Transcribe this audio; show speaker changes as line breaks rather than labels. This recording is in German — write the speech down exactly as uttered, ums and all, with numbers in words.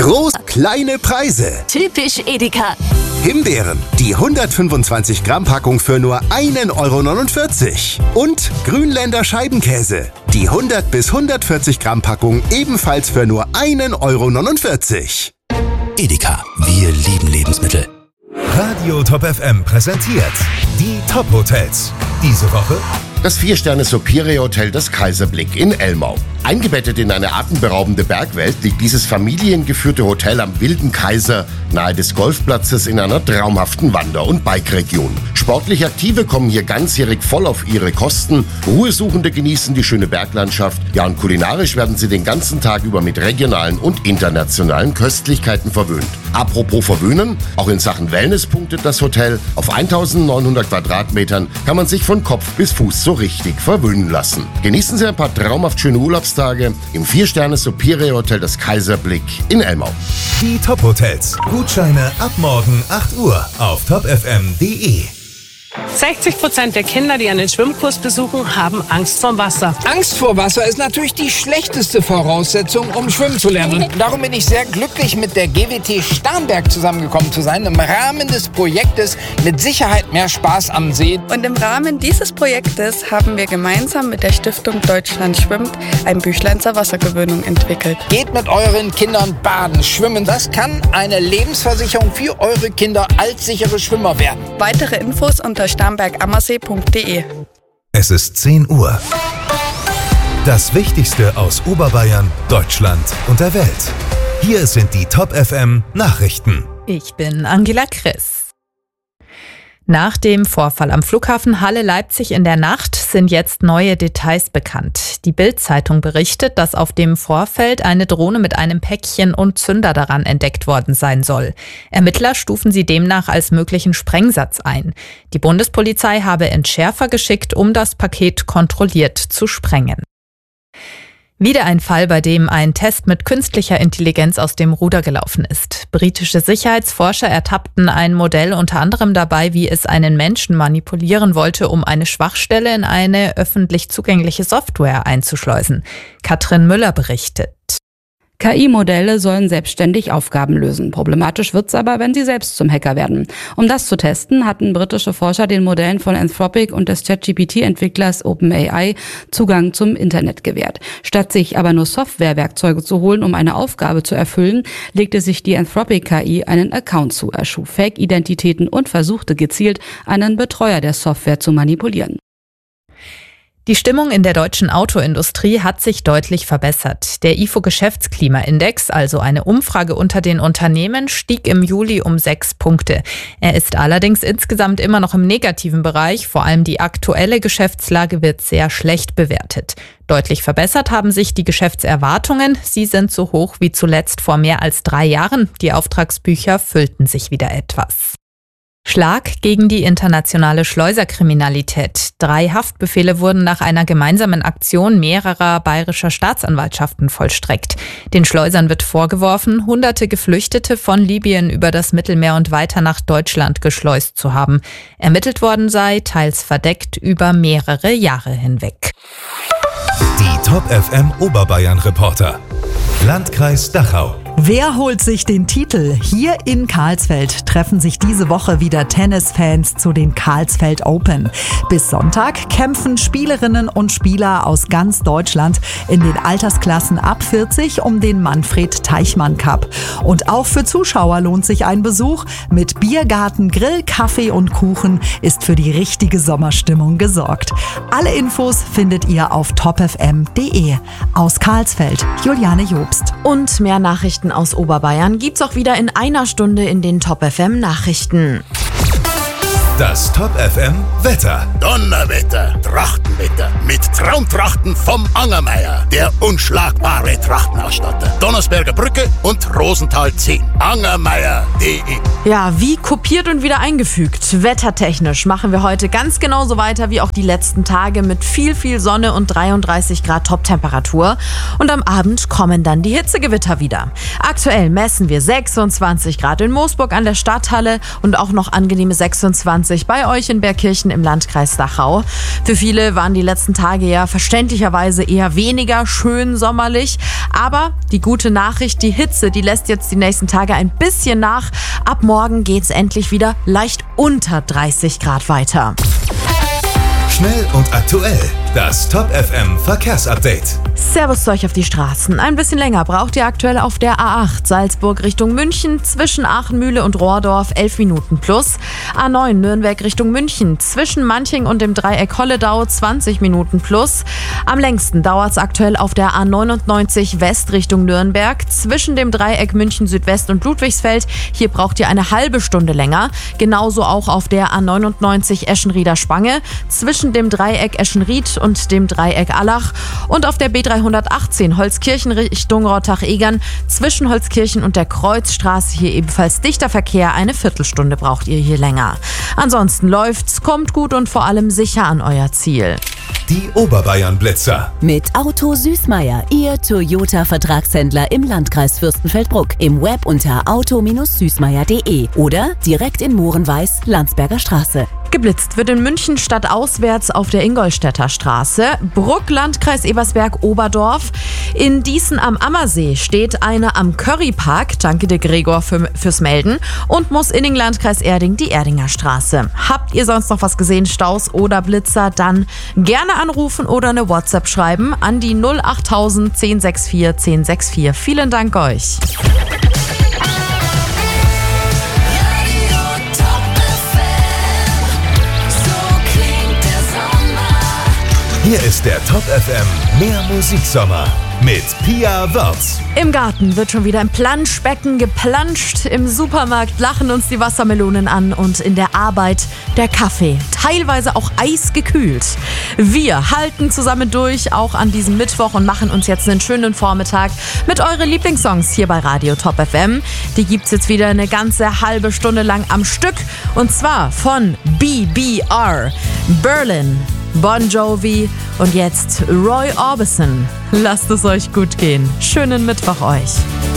Groß, kleine Preise.
Typisch Edeka.
Himbeeren, die hundertfünfundzwanzig Gramm Packung für nur ein Euro neunundvierzig. Und Grünländer Scheibenkäse, die hundert bis hundertvierzig Gramm Packung ebenfalls für nur ein Euro neunundvierzig.
Edeka, wir lieben Lebensmittel.
Radio Top F M präsentiert die Top-Hotels. Diese Woche
das Vier-Sterne-Superior-Hotel Das Kaiserblick in Elmau. Eingebettet in eine atemberaubende Bergwelt liegt dieses familiengeführte Hotel am Wilden Kaiser nahe des Golfplatzes in einer traumhaften Wander- und Bike-Region. Sportlich Aktive kommen hier ganzjährig voll auf ihre Kosten. Ruhesuchende genießen die schöne Berglandschaft. Ja, und kulinarisch werden sie den ganzen Tag über mit regionalen und internationalen Köstlichkeiten verwöhnt. Apropos verwöhnen, auch in Sachen Wellness punktet das Hotel. Auf eintausendneunhundert Quadratmetern kann man sich von Kopf bis Fuß so richtig verwöhnen lassen. Genießen Sie ein paar traumhaft schöne Urlaubstage im Vier-Sterne-Superior-Hotel Das Kaiserblick in Elmau.
Die Top-Hotels. Gutscheine ab morgen acht Uhr auf top f m punkt d e.
sechzig Prozent der Kinder, die einen Schwimmkurs besuchen, haben Angst vorm Wasser.
Angst vor Wasser ist natürlich die schlechteste Voraussetzung, um schwimmen zu lernen. Darum bin ich sehr glücklich, mit der G W T Starnberg zusammengekommen zu sein, im Rahmen des Projektes Mit Sicherheit mehr Spaß am See.
Und im Rahmen dieses Projektes haben wir gemeinsam mit der Stiftung Deutschland schwimmt ein Büchlein zur Wassergewöhnung entwickelt.
Geht mit euren Kindern baden, schwimmen. Das kann eine Lebensversicherung für eure Kinder als sichere Schwimmer werden.
Weitere Infos unter starnberg ammersee punkt d e.
Es ist zehn Uhr. Das Wichtigste aus Oberbayern, Deutschland und der Welt. Hier sind die Top F M Nachrichten.
Ich bin Angela Chris. Nach dem Vorfall am Flughafen Halle-Leipzig in der Nacht sind jetzt neue Details bekannt. Die Bild-Zeitung berichtet, dass auf dem Vorfeld eine Drohne mit einem Päckchen und Zünder daran entdeckt worden sein soll. Ermittler stufen sie demnach als möglichen Sprengsatz ein. Die Bundespolizei habe Entschärfer geschickt, um das Paket kontrolliert zu sprengen. Wieder ein Fall, bei dem ein Test mit künstlicher Intelligenz aus dem Ruder gelaufen ist. Britische Sicherheitsforscher ertappten ein Modell unter anderem dabei, wie es einen Menschen manipulieren wollte, um eine Schwachstelle in eine öffentlich zugängliche Software einzuschleusen. Katrin Müller berichtet.
K I-Modelle sollen selbstständig Aufgaben lösen. Problematisch wird's aber, wenn sie selbst zum Hacker werden. Um das zu testen, hatten britische Forscher den Modellen von Anthropic und des ChatGPT-Entwicklers OpenAI Zugang zum Internet gewährt. Statt sich aber nur Softwarewerkzeuge zu holen, um eine Aufgabe zu erfüllen, legte sich die Anthropic K I einen Account zu, erschuf Fake-Identitäten und versuchte gezielt, einen Betreuer der Software zu manipulieren.
Die Stimmung in der deutschen Autoindustrie hat sich deutlich verbessert. Der I F O-Geschäftsklimaindex, also eine Umfrage unter den Unternehmen, stieg im Juli um sechs Punkte. Er ist allerdings insgesamt immer noch im negativen Bereich. Vor allem die aktuelle Geschäftslage wird sehr schlecht bewertet. Deutlich verbessert haben sich die Geschäftserwartungen. Sie sind so hoch wie zuletzt vor mehr als drei Jahren. Die Auftragsbücher füllten sich wieder etwas. Schlag gegen die internationale Schleuserkriminalität. Drei Haftbefehle wurden nach einer gemeinsamen Aktion mehrerer bayerischer Staatsanwaltschaften vollstreckt. Den Schleusern wird vorgeworfen, hunderte Geflüchtete von Libyen über das Mittelmeer und weiter nach Deutschland geschleust zu haben. Ermittelt worden sei, teils verdeckt, über mehrere Jahre hinweg.
Die Top F M Oberbayern Reporter. Landkreis Dachau.
Wer holt sich den Titel? Hier in Karlsfeld treffen sich diese Woche wieder Tennisfans zu den Karlsfeld Open. Bis Sonntag kämpfen Spielerinnen und Spieler aus ganz Deutschland in den Altersklassen ab vierzig um den Manfred Teichmann Cup. Und auch für Zuschauer lohnt sich ein Besuch. Mit Biergarten, Grill, Kaffee und Kuchen ist für die richtige Sommerstimmung gesorgt. Alle Infos findet ihr auf top f m punkt d e. Aus Karlsfeld, Juliane Jobst.
Und mehr Nachrichten aus Oberbayern gibt's auch wieder in einer Stunde in den Top F M Nachrichten.
Das Top F M Wetter.
Donnerwetter, Trachtenwetter mit Traumtrachten vom Angermeier, der unschlagbare Trachtenausstatter. Donnersberger Brücke und Rosenthal zehn. Angermeier punkt d e.
Ja, wie kopiert und wieder eingefügt. Wettertechnisch machen wir heute ganz genauso weiter wie auch die letzten Tage mit viel, viel Sonne und dreiunddreißig Grad Toptemperatur. Und am Abend kommen dann die Hitzegewitter wieder. Aktuell messen wir sechsundzwanzig Grad in Moosburg an der Stadthalle und auch noch angenehme sechsundzwanzig bei euch in Bergkirchen im Landkreis Dachau. Für viele waren die letzten Tage ja verständlicherweise eher weniger schön sommerlich. Aber die gute Nachricht, die Hitze, die lässt jetzt die nächsten Tage ein bisschen nach. Ab morgen geht's endlich wieder leicht unter dreißig Grad weiter.
Schnell und aktuell. Das Top F M Verkehrsupdate.
Servus zu euch auf die Straßen. Ein bisschen länger braucht ihr aktuell auf der A acht Salzburg Richtung München zwischen Aachenmühle und Rohrdorf elf Minuten plus. A neun Nürnberg Richtung München zwischen Manching und dem Dreieck Holledau zwanzig Minuten plus. Am längsten dauert es aktuell auf der A neunundneunzig West Richtung Nürnberg zwischen dem Dreieck München Südwest und Ludwigsfeld. Hier braucht ihr eine halbe Stunde länger. Genauso auch auf der A neunundneunzig Eschenrieder Spange zwischen dem Dreieck Eschenried und dem Dreieck Allach und auf der B dreihundertachtzehn Holzkirchen Richtung Rottach-Egern zwischen Holzkirchen und der Kreuzstraße hier ebenfalls dichter Verkehr. Eine Viertelstunde braucht ihr hier länger. Ansonsten läuft's, kommt gut und vor allem sicher an euer Ziel.
Die Oberbayern-Blitzer.
Mit Auto Süßmeier, Ihr Toyota-Vertragshändler im Landkreis Fürstenfeldbruck. Im Web unter auto Süßmeier punkt de oder direkt in Mohrenweiß, Landsberger Straße.
Geblitzt wird in München stadtauswärts auf der Ingolstädter Straße, Bruck, Landkreis Ebersberg-Oberdorf. In Dießen am Ammersee steht einer am Currypark, danke dir Gregor für, fürs Melden, und Moos-Inning, Landkreis Erding, die Erdinger Straße. Habt ihr sonst noch was gesehen, Staus oder Blitzer, dann gerne anrufen oder eine WhatsApp schreiben an die null achttausend zehn sechs vier zehn sechs vier. Vielen Dank euch.
Hier ist der Top F M Mehr Musiksommer mit Pia Wörz.
Im Garten wird schon wieder im Planschbecken geplanscht, im Supermarkt lachen uns die Wassermelonen an und in der Arbeit der Kaffee, teilweise auch eisgekühlt. Wir halten zusammen durch, auch an diesem Mittwoch, und machen uns jetzt einen schönen Vormittag mit euren Lieblingssongs hier bei Radio Top F M. Die gibt's jetzt wieder eine ganze halbe Stunde lang am Stück, und zwar von B B R, Berlin, Bon Jovi und jetzt Roy Orbison. Lasst es euch gut gehen. Schönen Mittwoch euch.